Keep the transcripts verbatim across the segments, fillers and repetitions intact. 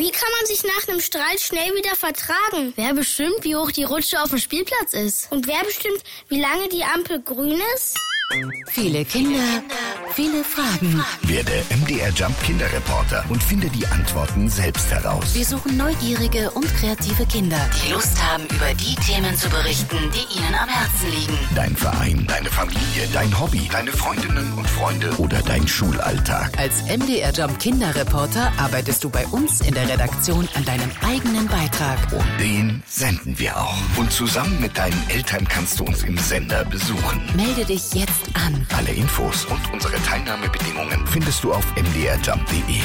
Wie kann man sich nach einem Streit schnell wieder vertragen? Wer bestimmt, wie hoch die Rutsche auf dem Spielplatz ist? Und wer bestimmt, wie lange die Ampel grün ist? Viele Kinder, viele Fragen. Werde M D R Jump Kinderreporter und finde die Antworten selbst heraus. Wir suchen neugierige und kreative Kinder, die Lust haben, über die Themen zu berichten, die ihnen am Herzen liegen. Dein Verein, deine Familie, dein Hobby, deine Freundinnen und Freunde oder dein Schulalltag. Als M D R Jump Kinderreporter arbeitest du bei uns in der Redaktion an deinem eigenen Beitrag. Und den senden wir auch. Und zusammen mit deinen Eltern kannst du uns im Sender besuchen. Melde dich jetzt an. Alle Infos und unsere Teilnahmebedingungen findest du auf m d r jump punkt d e.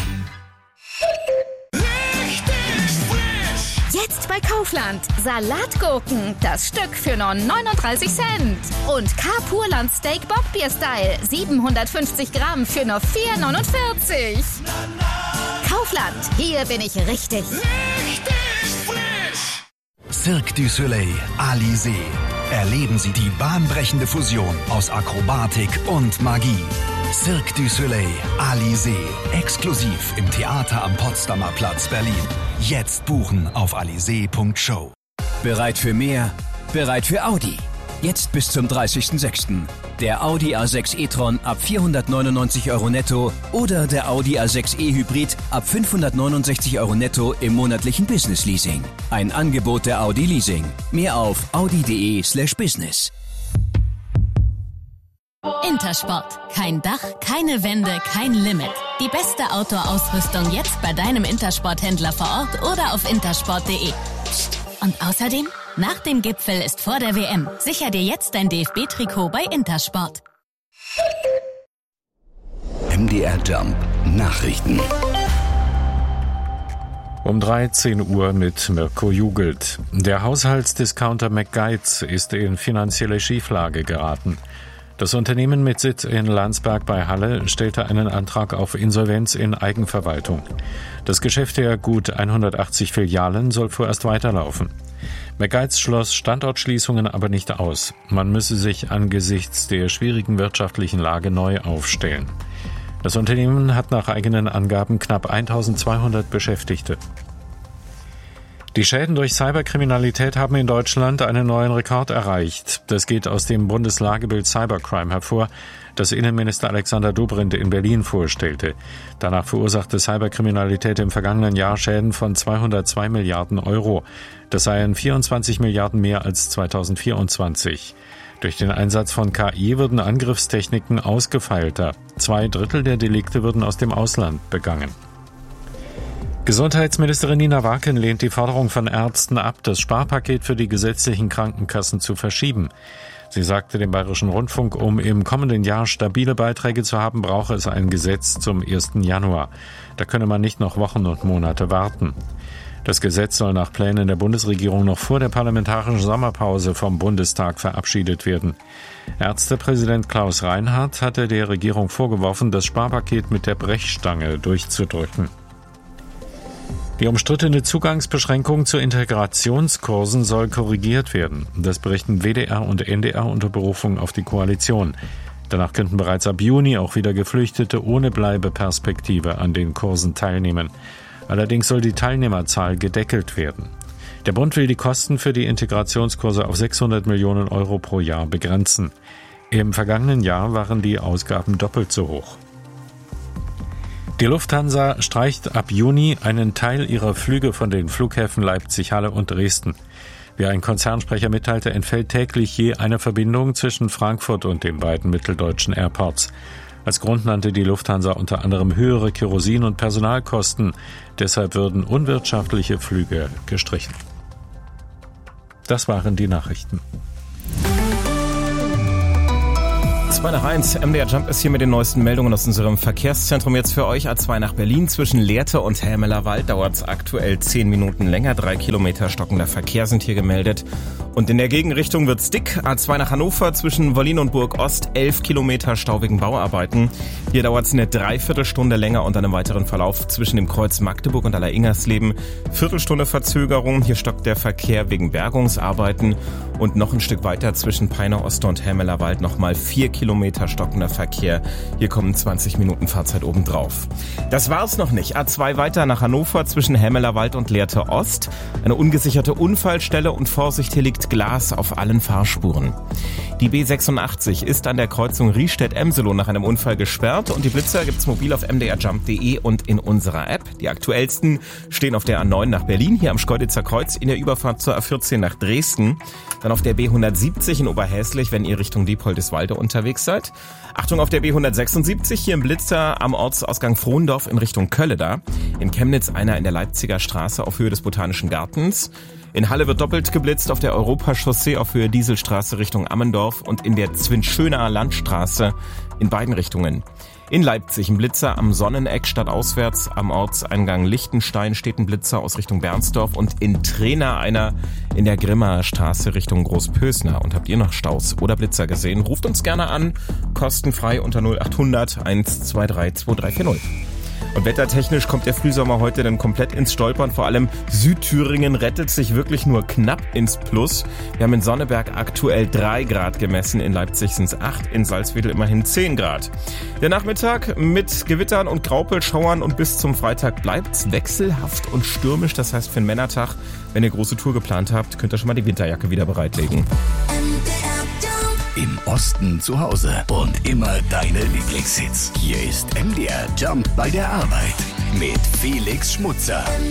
Jetzt bei Kaufland. Salatgurken, das Stück für nur neununddreißig Cent. Und K-Purland Steak Bockbier Style, siebenhundertfünfzig Gramm für nur vier neunundvierzig. Kaufland, hier bin ich richtig. Richtig frisch. Cirque du Soleil, Alizé. Erleben Sie die bahnbrechende Fusion aus Akrobatik und Magie. Cirque du Soleil, Alizé. Exklusiv im Theater am Potsdamer Platz, Berlin. Jetzt buchen auf alizé punkt show. Bereit für mehr? Bereit für Audi. Jetzt bis zum dreißigsten sechsten Der Audi A sechs e-tron ab vierhundertneunundneunzig Euro netto oder der Audi A sechs e-Hybrid ab fünfhundertneunundsechzig Euro netto im monatlichen Business Leasing. Ein Angebot der Audi Leasing. Mehr auf audi punkt de slash business. Intersport. Kein Dach, keine Wände, kein Limit. Die beste Outdoor-Ausrüstung jetzt bei deinem Intersport-Händler vor Ort oder auf intersport punkt de. Psst. Und außerdem, nach dem Gipfel ist vor der W M. Sicher dir jetzt dein D F B-Trikot bei Intersport. M D R Jump Nachrichten. Um dreizehn Uhr mit Mirko Jugelt. Der Haushaltsdiscounter McGuides ist in finanzielle Schieflage geraten. Das Unternehmen mit Sitz in Landsberg bei Halle stellte einen Antrag auf Insolvenz in Eigenverwaltung. Das Geschäft der gut hundertachtzig Filialen soll vorerst weiterlaufen. McGuides schloss Standortschließungen aber nicht aus. Man müsse sich angesichts der schwierigen wirtschaftlichen Lage neu aufstellen. Das Unternehmen hat nach eigenen Angaben knapp eintausendzweihundert Beschäftigte. Die Schäden durch Cyberkriminalität haben in Deutschland einen neuen Rekord erreicht. Das geht aus dem Bundeslagebild Cybercrime hervor, das Innenminister Alexander Dobrindt in Berlin vorstellte. Danach verursachte Cyberkriminalität im vergangenen Jahr Schäden von zweihundertzwei Milliarden Euro. Das seien vierundzwanzig Milliarden mehr als zweitausendvierundzwanzig. Durch den Einsatz von K I würden Angriffstechniken ausgefeilter. Zwei Drittel der Delikte würden aus dem Ausland begangen. Gesundheitsministerin Nina Waken lehnt die Forderung von Ärzten ab, das Sparpaket für die gesetzlichen Krankenkassen zu verschieben. Sie sagte dem Bayerischen Rundfunk, um im kommenden Jahr stabile Beiträge zu haben, brauche es ein Gesetz zum ersten Januar. Da könne man nicht noch Wochen und Monate warten. Das Gesetz soll nach Plänen der Bundesregierung noch vor der parlamentarischen Sommerpause vom Bundestag verabschiedet werden. Ärztepräsident Klaus Reinhardt hatte der Regierung vorgeworfen, das Sparpaket mit der Brechstange durchzudrücken. Die umstrittene Zugangsbeschränkung zu Integrationskursen soll korrigiert werden. Das berichten W D R und N D R unter Berufung auf die Koalition. Danach könnten bereits ab Juni auch wieder Geflüchtete ohne Bleibeperspektive an den Kursen teilnehmen. Allerdings soll die Teilnehmerzahl gedeckelt werden. Der Bund will die Kosten für die Integrationskurse auf sechshundert Millionen Euro pro Jahr begrenzen. Im vergangenen Jahr waren die Ausgaben doppelt so hoch. Die Lufthansa streicht ab Juni einen Teil ihrer Flüge von den Flughäfen Leipzig, Halle und Dresden. Wie ein Konzernsprecher mitteilte, entfällt täglich je eine Verbindung zwischen Frankfurt und den beiden mitteldeutschen Airports. Als Grund nannte die Lufthansa unter anderem höhere Kerosin- und Personalkosten. Deshalb würden unwirtschaftliche Flüge gestrichen. Das waren die Nachrichten. zwei nach eins, M D R Jump ist hier mit den neuesten Meldungen aus unserem Verkehrszentrum. Jetzt für euch A zwei nach Berlin. Zwischen Lehrte und Helmelerwald dauert es aktuell zehn Minuten länger. Drei Kilometer stockender Verkehr sind hier gemeldet. Und in der Gegenrichtung wird's dick. A zwei nach Hannover zwischen Wollin und Burg Ost. elf Kilometer stau wegen Bauarbeiten. Hier dauert es eine Dreiviertelstunde länger und einen weiteren Verlauf zwischen dem Kreuz Magdeburg und Aller-Ingersleben. Viertelstunde Verzögerung. Hier stockt der Verkehr wegen Bergungsarbeiten. Und noch ein Stück weiter zwischen Peine Oste und Helmelerwald nochmal vier Kilometer stockender Verkehr. Hier kommen zwanzig Minuten Fahrzeit obendrauf. Das war's noch nicht. A zwei weiter nach Hannover zwischen Hämelerwald und Lehrte Ost. Eine ungesicherte Unfallstelle und Vorsicht, hier liegt Glas auf allen Fahrspuren. Die B sechsundachtzig ist an der Kreuzung Riestedt-Emselo nach einem Unfall gesperrt und die Blitzer gibt's mobil auf m d r jump punkt d e und in unserer App. Die aktuellsten stehen auf der A neun nach Berlin, hier am Schkeuditzer Kreuz in der Überfahrt zur A vierzehn nach Dresden. Dann auf der B hundertsiebzig in Oberhäslich, wenn ihr Richtung Diepoldeswalde unterwegs seid. Achtung auf der B hundertsechsundsiebzig, hier im Blitzer am Ortsausgang Frohndorf in Richtung Kölleda. In Chemnitz einer in der Leipziger Straße auf Höhe des Botanischen Gartens. In Halle wird doppelt geblitzt auf der Europachaussee auf Höhe Dieselstraße Richtung Ammendorf und in der Zwinschöner Landstraße in beiden Richtungen. In Leipzig ein Blitzer am Sonneneck stadtauswärts, am Ortseingang Lichtenstein steht ein Blitzer aus Richtung Bernsdorf und in Trena einer in der Grimmaer Straße Richtung Großpösner. Und habt ihr noch Staus oder Blitzer gesehen? Ruft uns gerne an, kostenfrei unter null acht hundert eins zwei drei zwei drei vier null. Und wettertechnisch kommt der Frühsommer heute dann komplett ins Stolpern. Vor allem Südthüringen rettet sich wirklich nur knapp ins Plus. Wir haben in Sonneberg aktuell drei Grad gemessen, in Leipzig sind es acht, in Salzwedel immerhin zehn Grad. Der Nachmittag mit Gewittern und Graupelschauern und bis zum Freitag bleibt's wechselhaft und stürmisch. Das heißt für den Männertag, wenn ihr große Tour geplant habt, könnt ihr schon mal die Winterjacke wieder bereitlegen. Im Osten zu Hause und immer deine Lieblingshits. Hier ist M D R Jump bei der Arbeit mit Felix Schmutzer.